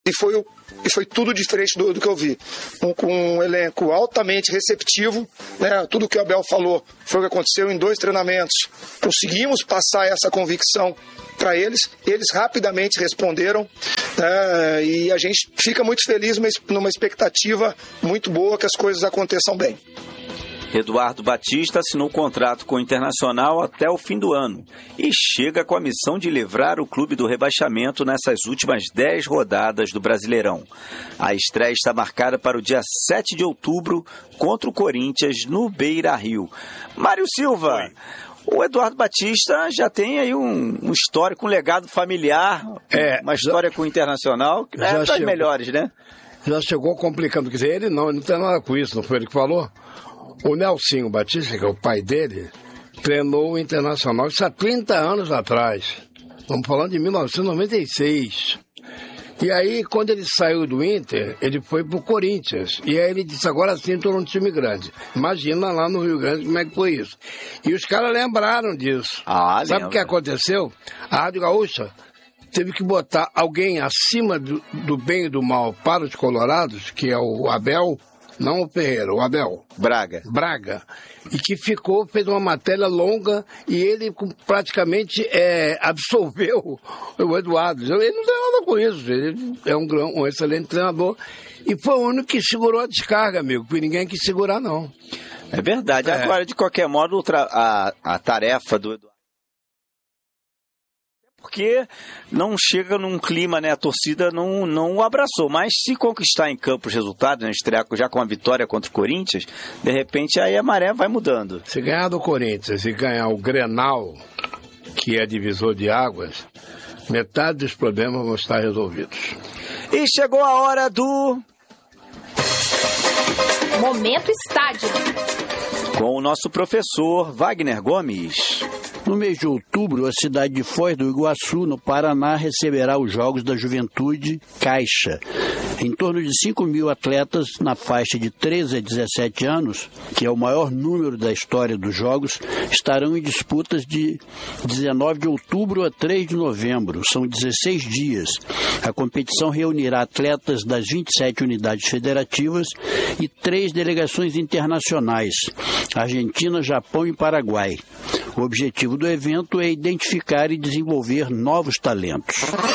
E foi tudo diferente do que eu vi. Com um elenco altamente receptivo, né? Tudo que o Abel falou foi o que aconteceu em 2 treinamentos. Conseguimos passar essa convicção para eles rapidamente responderam, né? E a gente fica muito feliz numa expectativa muito boa que as coisas aconteçam bem. Eduardo Batista assinou contrato com o Internacional até o fim do ano e chega com a missão de livrar o clube do rebaixamento nessas últimas 10 rodadas do Brasileirão. A estreia está marcada para o dia 7 de outubro contra o Corinthians no Beira-Rio. Mário Silva, o Eduardo Batista já tem aí um histórico, um legado familiar, uma história com o Internacional, que é das melhores, né? Já chegou complicando, quer dizer, ele não tem nada com isso, não foi ele que falou? O Nelsinho Batista, que é o pai dele, treinou o Internacional isso há 30 anos atrás. Estamos falando de 1996. E aí, quando ele saiu do Inter, ele foi pro Corinthians. E aí ele disse, agora sim estou num time grande. Imagina lá no Rio Grande como é que foi isso. E os caras lembraram disso. Sabe o que aconteceu? A Rádio Gaúcha teve que botar alguém acima do bem e do mal para os colorados, que é o Abel. Não o Ferreira, o Abel. Braga. E que fez uma matéria longa e ele praticamente absolveu o Eduardo. Ele não tem nada com isso, ele é um excelente treinador. E foi o único que segurou a descarga, amigo, porque ninguém quis segurar, não. É verdade. Agora, de qualquer modo, a tarefa do Eduardo, porque não chega num clima, né? A torcida não o abraçou. Mas se conquistar em campo os resultados, né? Estrear já com a vitória contra o Corinthians, de repente aí a maré vai mudando. Se ganhar do Corinthians e ganhar o Grenal, que é divisor de águas, metade dos problemas vão estar resolvidos. E chegou a hora do Momento Estádio, com o nosso professor Wagner Gomes. No mês de outubro, a cidade de Foz do Iguaçu, no Paraná, receberá os Jogos da Juventude Caixa. Em torno de 5.000 atletas na faixa de 13 a 17 anos, que é o maior número da história dos Jogos, estarão em disputas de 19 de outubro a 3 de novembro. São 16 dias. A competição reunirá atletas das 27 unidades federativas e 3 delegações internacionais: Argentina, Japão e Paraguai. O objetivo do evento é identificar e desenvolver novos talentos.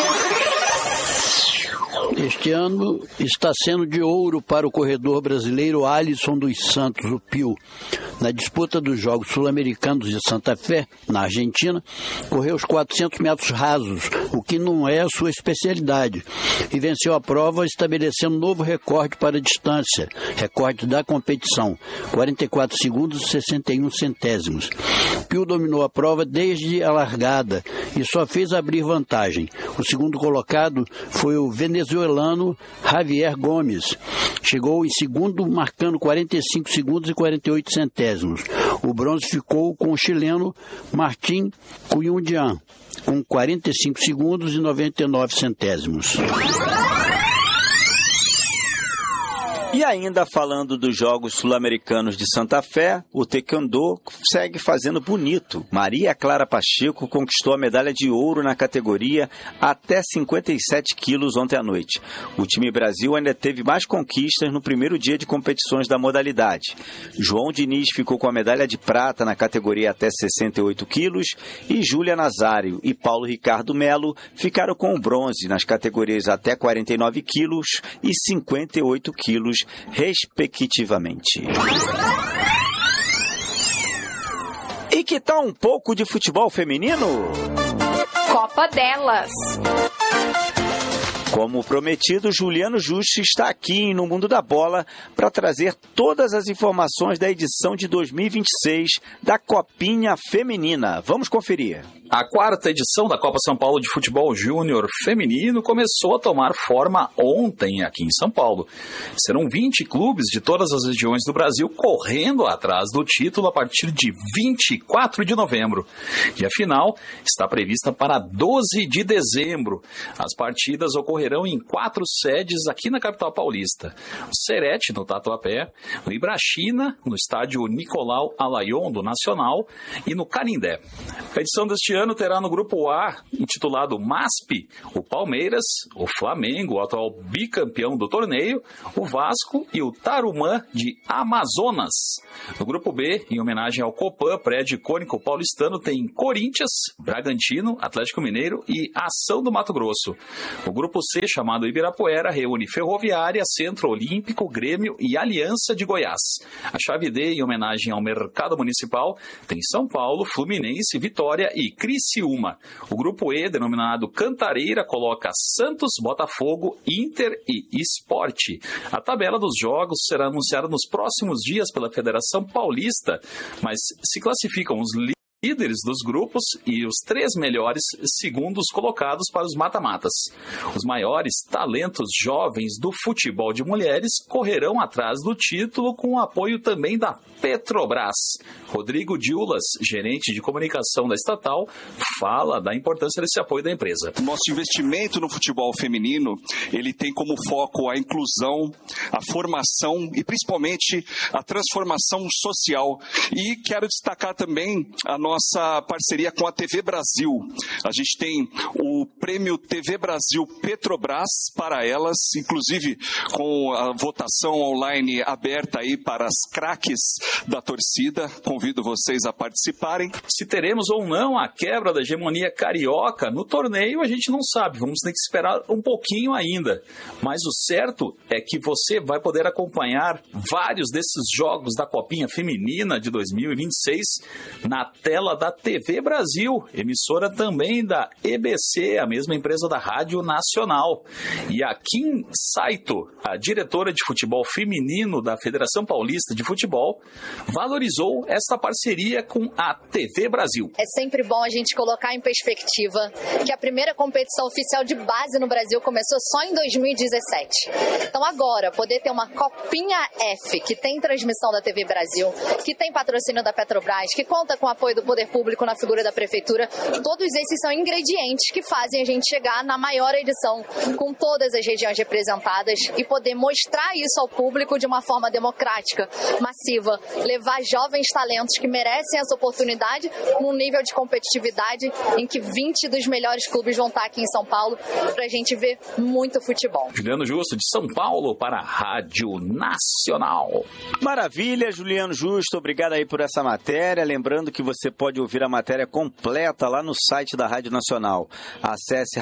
Este ano está sendo de ouro para o corredor brasileiro Alisson dos Santos, o Pio. Na disputa dos Jogos Sul-Americanos de Santa Fé, na Argentina, correu os 400 metros rasos, o que não é a sua especialidade, e venceu a prova estabelecendo novo recorde para a distância, recorde da competição, 44 segundos e 61 centésimos. Pio dominou a prova desde a largada e só fez abrir vantagem. O segundo colocado foi o venezuelano Javier Gomes. Chegou em segundo, marcando 45 segundos e 48 centésimos. O bronze ficou com o chileno Martín Cuyundian, com 45 segundos e 99 centésimos. E ainda falando dos Jogos Sul-Americanos de Santa Fé, o taekwondo segue fazendo bonito. Maria Clara Pacheco conquistou a medalha de ouro na categoria até 57 quilos ontem à noite. O time Brasil ainda teve mais conquistas no primeiro dia de competições da modalidade. João Diniz ficou com a medalha de prata na categoria até 68 quilos e Júlia Nazário e Paulo Ricardo Melo ficaram com o bronze nas categorias até 49 quilos e 58 quilos, respectivamente. E que tal um pouco de futebol feminino? Copa delas. Como prometido, Juliano Juste está aqui no Mundo da Bola para trazer todas as informações da edição de 2026 da Copinha Feminina. Vamos conferir. A 4ª edição da Copa São Paulo de Futebol Júnior Feminino começou a tomar forma ontem aqui em São Paulo. Serão 20 clubes de todas as regiões do Brasil correndo atrás do título a partir de 24 de novembro. E a final está prevista para 12 de dezembro. As partidas ocorrerão ocorrerão em 4 sedes aqui na capital paulista. O Serete, no Tatuapé, no Ibrachina, no estádio Nicolau Alayon, do Nacional, e no Canindé. A edição deste ano terá no Grupo A, intitulado MASP, o Palmeiras, o Flamengo, o atual bicampeão do torneio, o Vasco e o Tarumã de Amazonas. No Grupo B, em homenagem ao Copan, prédio icônico paulistano, tem Corinthians, Bragantino, Atlético Mineiro e Ação do Mato Grosso. O Grupo C, chamado Ibirapuera, reúne Ferroviária, Centro Olímpico, Grêmio e Aliança de Goiás. A chave D, em homenagem ao Mercado Municipal, tem São Paulo, Fluminense, Vitória e Criciúma. O Grupo E, denominado Cantareira, coloca Santos, Botafogo, Inter e Sport. A tabela dos jogos será anunciada nos próximos dias pela Federação Paulista, mas se classificam os líderes dos grupos e os 3 melhores segundos colocados para os mata-matas. Os maiores talentos jovens do futebol de mulheres correrão atrás do título com o apoio também da Petrobras. Rodrigo Diulas, gerente de comunicação da estatal, fala da importância desse apoio da empresa. Nosso investimento no futebol feminino, ele tem como foco a inclusão, a formação e principalmente a transformação social. E quero destacar também a nossa parceria com a TV Brasil. A gente tem o prêmio TV Brasil Petrobras para elas, inclusive com a votação online aberta aí para as craques da torcida. Convido vocês a participarem. Se teremos ou não a quebra da hegemonia carioca no torneio, a gente não sabe. Vamos ter que esperar um pouquinho ainda. Mas o certo é que você vai poder acompanhar vários desses jogos da Copinha Feminina de 2026 na tela da TV Brasil, emissora também da EBC, a mesma empresa da Rádio Nacional. E a Kim Saito, a diretora de futebol feminino da Federação Paulista de Futebol, valorizou esta parceria com a TV Brasil. É sempre bom a gente colocar em perspectiva que a primeira competição oficial de base no Brasil começou só em 2017. Então agora, poder ter uma Copinha F, que tem transmissão da TV Brasil, que tem patrocínio da Petrobras, que conta com o apoio do poder público na figura da prefeitura, todos esses são ingredientes que fazem a gente chegar na maior edição, com todas as regiões representadas e poder mostrar isso ao público de uma forma democrática, massiva, levar jovens talentos que merecem essa oportunidade num nível de competitividade em que 20 dos melhores clubes vão estar aqui em São Paulo para a gente ver muito futebol. Juliano Justo, de São Paulo, para a Rádio Nacional. Maravilha, Juliano Justo, obrigado aí por essa matéria. Lembrando que você pode ouvir a matéria completa lá no site da Rádio Nacional. Acesse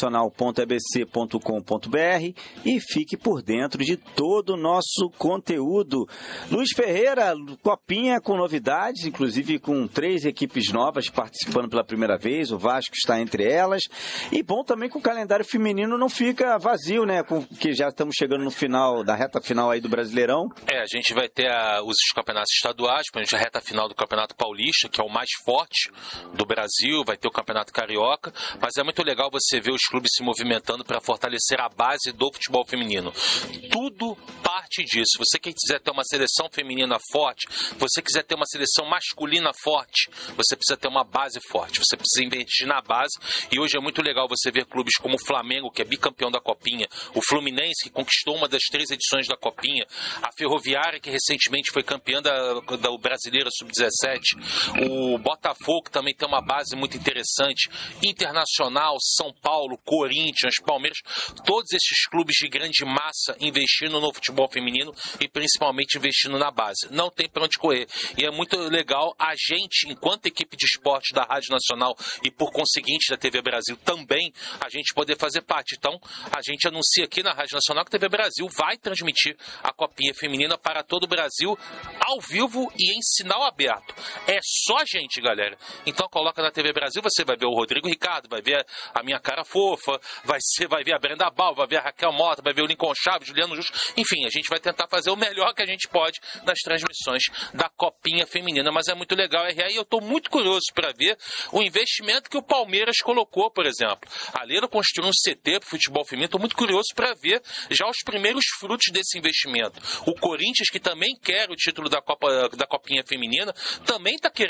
radionacional.ebc.com.br e fique por dentro de todo o nosso conteúdo. Luiz Ferreira, Copinha com novidades, inclusive com 3 equipes novas participando pela primeira vez, o Vasco está entre elas. E bom também que o calendário feminino não fica vazio, né? Que já estamos chegando no final, da reta final aí do Brasileirão. A gente vai ter os campeonatos estaduais, a reta final do Campeonato Paulista, que é o mais forte do Brasil, vai ter o Campeonato Carioca, mas é muito legal você ver os clubes se movimentando para fortalecer a base do futebol feminino. Tudo parte disso. Você que quiser ter uma seleção feminina forte, você quiser ter uma seleção masculina forte, você precisa ter uma base forte, você precisa investir na base, e hoje é muito legal você ver clubes como o Flamengo, que é bicampeão da Copinha, o Fluminense, que conquistou uma das 3 edições da Copinha, a Ferroviária, que recentemente foi campeã da Brasileira Sub-17, o Botafogo, que também tem uma base muito interessante, Internacional, São Paulo, Corinthians, Palmeiras, todos esses clubes de grande massa investindo no futebol feminino e principalmente investindo na base. Não tem para onde correr. E é muito legal a gente, enquanto equipe de esporte da Rádio Nacional e por conseguinte da TV Brasil também, a gente poder fazer parte. Então, a gente anuncia aqui na Rádio Nacional que a TV Brasil vai transmitir a Copinha Feminina para todo o Brasil ao vivo e em sinal aberto. É só gente, galera. Então coloca na TV Brasil, você vai ver o Rodrigo Ricardo, vai ver a minha cara fofa, vai ver a Brenda Bal, vai ver a Raquel Mota, vai ver o Lincoln Chaves, Juliano Justo. Enfim, a gente vai tentar fazer o melhor que a gente pode nas transmissões da Copinha Feminina. Mas é muito legal, e aí eu estou muito curioso para ver o investimento que o Palmeiras colocou, por exemplo. A Leila construiu um CT para o futebol feminino, estou muito curioso para ver já os primeiros frutos desse investimento. O Corinthians, que também quer o título da Copinha Feminina, também está querendo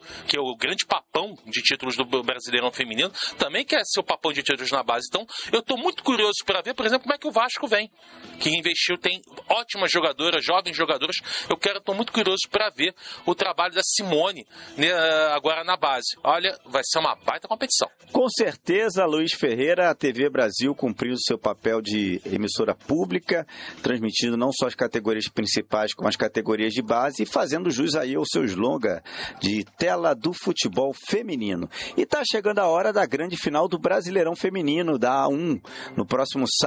que é o grande papão de títulos do Brasileirão Feminino, também quer ser o papão de títulos na base. Então, eu estou muito curioso para ver, por exemplo, como é que o Vasco vem, que investiu, tem ótimas jogadoras, jovens jogadoras. Estou muito curioso para ver o trabalho da Simone, né, agora na base. Olha, vai ser uma baita competição. Com certeza, Luiz Ferreira, a TV Brasil cumpriu seu papel de emissora pública, transmitindo não só as categorias principais, como as categorias de base, e fazendo jus aí ao seu slogan de tela do futebol feminino. E está chegando a hora da grande final do Brasileirão Feminino, da A1, no próximo sábado.